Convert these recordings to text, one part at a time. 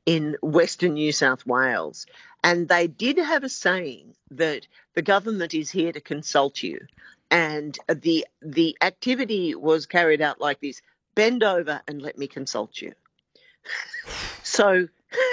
in Western New South Wales. And they did have a saying that the government is here to consult you. And the activity was carried out like this: bend over and let me consult you. So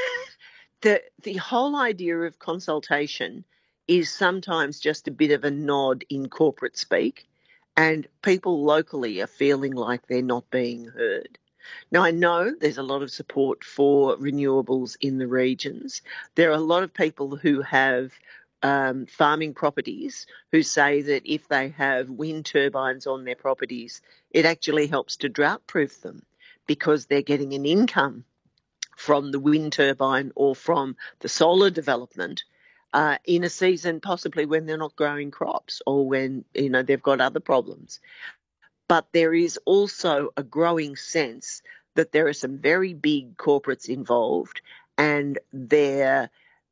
the whole idea of consultation is sometimes just a bit of a nod in corporate speak, and people locally are feeling like they're not being heard. Now, I know there's a lot of support for renewables in the regions. There are a lot of people who have farming properties who say that if they have wind turbines on their properties, it actually helps to drought proof them because they're getting an income from the wind turbine or from the solar development in a season possibly when they're not growing crops or when they've got other problems. But there is also a growing sense that there are some very big corporates involved, and their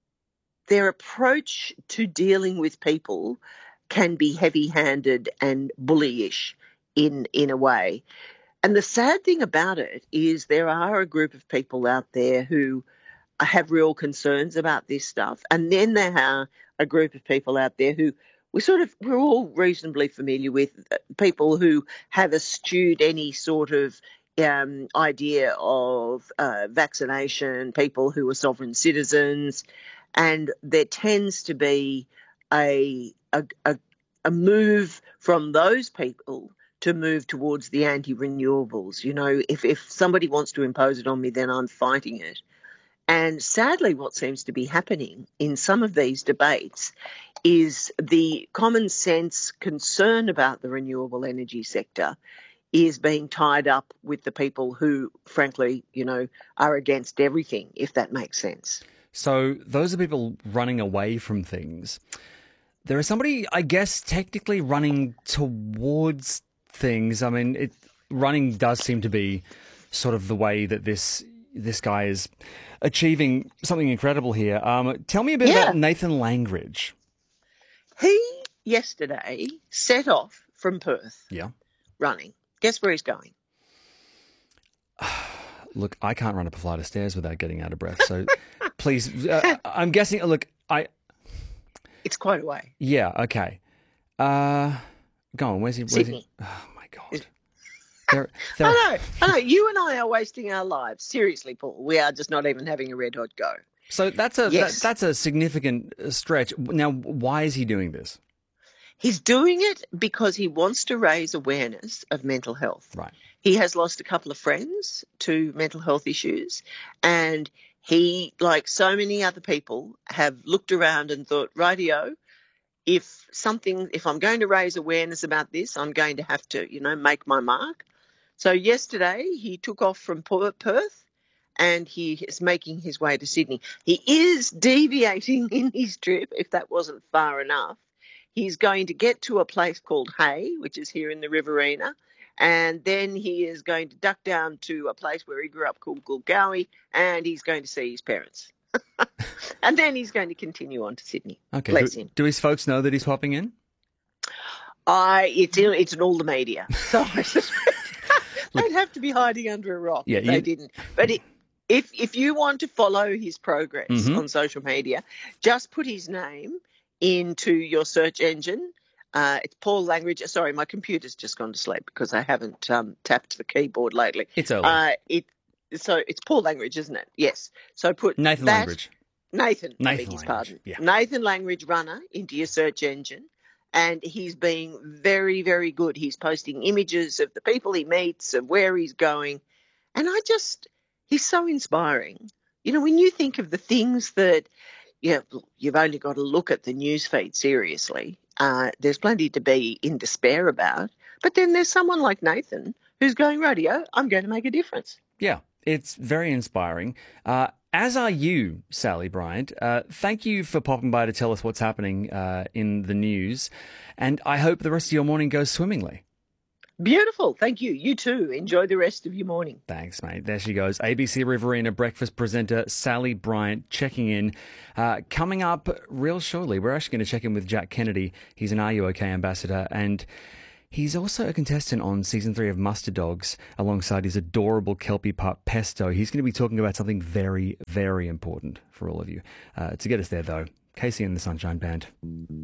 approach to dealing with people can be heavy-handed and bullyish in a way. And the sad thing about it is there are a group of people out there who have real concerns about this stuff. And then there are a group of people out there who we're all reasonably familiar with, people who have eschewed any sort of idea of vaccination, people who are sovereign citizens. And there tends to be a move from those people to move towards the anti-renewables. If somebody wants to impose it on me, then I'm fighting it. And sadly, what seems to be happening in some of these debates is the common sense concern about the renewable energy sector is being tied up with the people who, frankly, are against everything, if that makes sense. So those are people running away from things. There is somebody, I guess, technically running towards things. I mean, running does seem to be sort of the way that this guy is achieving something incredible here. Tell me a bit about Nathan Langridge. He yesterday set off from Perth. Yeah. Running. Guess where he's going? Look, I can't run up a flight of stairs without getting out of breath. So please, I'm guessing. Look, it's quite a way. Yeah. Okay. Go on. Where's he? Sydney. Oh my God. I know. You and I are wasting our lives. Seriously, Paul. We are just not even having a red hot go. So that's a significant stretch. Now, why is he doing this? He's doing it because he wants to raise awareness of mental health. Right. He has lost a couple of friends to mental health issues, and he, like so many other people, have looked around and thought, rightio, if I'm going to raise awareness about this, I'm going to have to, make my mark. So yesterday he took off from Perth and he is making his way to Sydney. He is deviating in his trip, if that wasn't far enough. He's going to get to a place called Hay, which is here in the Riverina, and then he is going to duck down to a place where he grew up called Gulgowie, and he's going to see his parents. And then he's going to continue on to Sydney. Okay. Bless him. Do his folks know that he's popping in? It's in all the media. So I suspect they'd have to be hiding under a rock if they didn't. But if you want to follow his progress on social media, just put his name into your search engine. It's Paul Langridge. Sorry, my computer's just gone to sleep because I haven't tapped the keyboard lately. It's early. So it's Paul Langridge, isn't it? Yes. So put Nathan Langridge. Nathan Langridge. Pardon. Yeah. Nathan Langridge runner into your search engine, and he's being very, very good. He's posting images of the people he meets, of where he's going, and he's so inspiring. When you think of the things that you've only got to look at the newsfeed seriously. There's plenty to be in despair about, but then there's someone like Nathan who's going, radio, I'm going to make a difference. Yeah, it's very inspiring. As are you, Sally Bryant. Thank you for popping by to tell us what's happening in the news, and I hope the rest of your morning goes swimmingly. Beautiful. Thank you. You too. Enjoy the rest of your morning. Thanks, mate. There she goes. ABC Riverina breakfast presenter Sally Bryant checking in. Coming up real shortly, we're actually going to check in with Jack Kennedy. He's an Are You OK ambassador, and He's also a contestant on season 3 of Muster Dogs alongside his adorable Kelpie pup Pesto. He's going to be talking about something very, very important for all of you. To get us there, though, Casey and the Sunshine Band.